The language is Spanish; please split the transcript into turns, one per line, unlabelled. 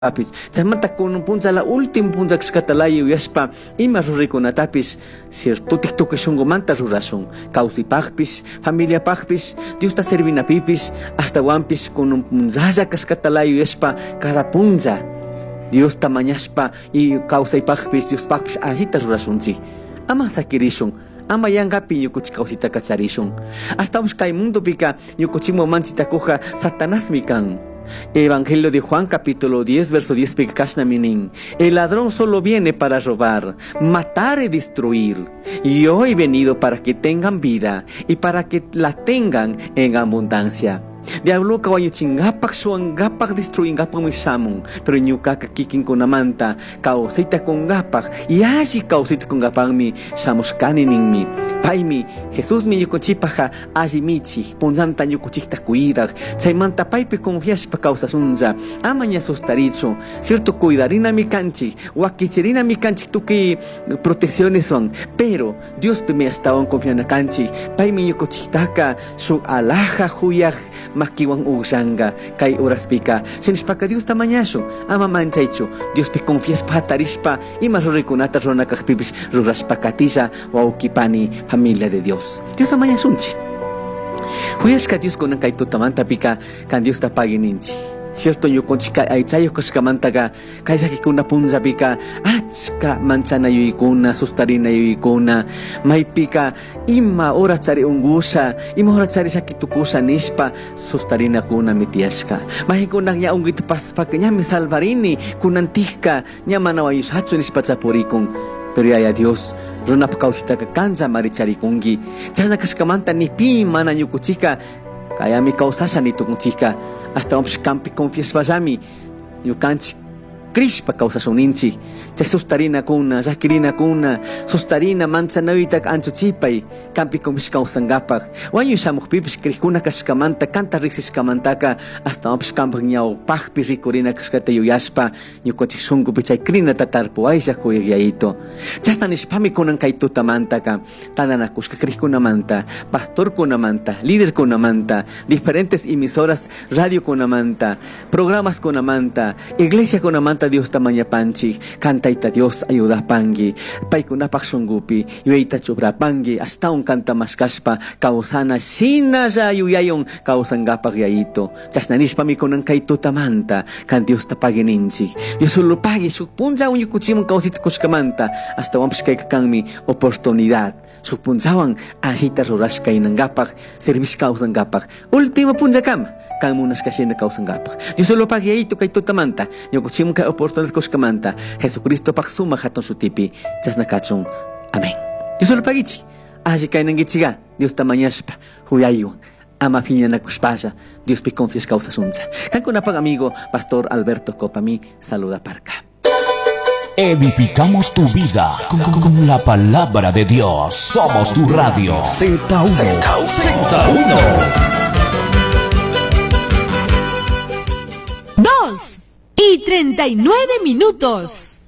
tapis chaymanta kun punza la último punza skatalayo yaspa ima rurikunatapis cierto tiktukishungumanta rurasun kausipajpis familiapajpis Dios ta servinapipis hasta wampis kun punzaya kaskatalayo yaspa cada punza Dios ta mañaspa y kausaypajpis Dios pajpis asita rurasunsi ama sakirishun ama yangapi yukuchi kausita kacharishun hasta kay mundo pika yukuchimo mansita coja Satanás mikan. Evangelio de Juan capítulo 10 verso 10 minin. El ladrón solo viene para robar, matar y destruir. Y yo he venido para que tengan vida y para que la tengan en abundancia. Diablo kawayo chingapak suangapak destruing gapak mo samung pero nyuka kakiking ko namanta kausita kong gapak yashi kausita kong gapak mi samos kanining mi pai mi Jesus mi yukochipaja aji michi ponzanta yukochikta cuidag chaymanta paipe confias pa causa sunza amanya sostaricho cierto cuidarina mi canchi wakichirina mi canchi tuki protecciones son pero Dios me estaban confiando canchi pai mi yukochitaka su alaja huyag makiwang usanga kay oras pika sinispaka Dios tamañaso ama manchaicho Dios pe confias patarispa y marurikunata rona kakpipis ruraspa katisa wa ukipani familia de Dios tamañasunchi huyas ka Dios konan kay tutamanta pika kan Dios tapagininchi cierto yo conchica aichayo kaskamantaka kaisa kikuna punza pika achka manchana yuikuna sustarina yuikuna maipika ima ora chari ungusa ima ora chari sakitukusa nispa sustarina kuna mitiaska mahikuna nya ungit paspak nya misalvarini kunantika nya manawayus hatsu nispa chapurikun pero ya Dios rona pakausita ka kanza marichari kungi chana kaskamanta ni pi mana yukuchika kaya mi kausasa nito kung chika hasta umpis kampi confies pasami yukanchi Crispa causa soninchi cha sustarina kuna zakirina kuna sustarina manzanawita ancho chipay kampi kumis kausangapak wanyu samuk pipis krikuna kaskamanta kanta rixis kamantaka hasta umpis kampang nyao pahpi rikorina kaskata yuyaspa yukochik sungu pichay krina tatarpo aisha kuyaito chasta nispami kunan kay tutamantaka tananakuska krikuna manta pastor kuna manta líder kuna manta diferentes emisoras radio kuna manta programas kuna manta iglesia kuna manta Dios tamanya panchi kantaita Dios ayuda pangi paikuna paksunggupi yuita chubra pangi hasta un kanta maskaspa kausana sina sa yuyayon kausangapak yaito chasnanis pamikunan kay tutamanta kan Dios tapagininchi Dios ulupagi sukpunza un yukuchimon kausit kuskamanta hasta wampis kay kakangmi oportunidad sukpunzawan asita roras kay nangapak service kausangapak ultima punza kama kang munas kasi na kausangapak Dios ulupagi yaito kay tutamanta yukuchimon kay oportunidad kuskamanta Jesucristo paksuma haton sutipi chas nakachung amen Dios ulpagichi aji kay nangichiga Dios tamanyaspa huyayo ama piña na kuspasa Dios pi confies causa sunza kan kuna pang amigo Pastor Alberto Copami saluda parca.
Edificamos tu vida con la palabra de Dios. Somos tu radio Z1.
2:39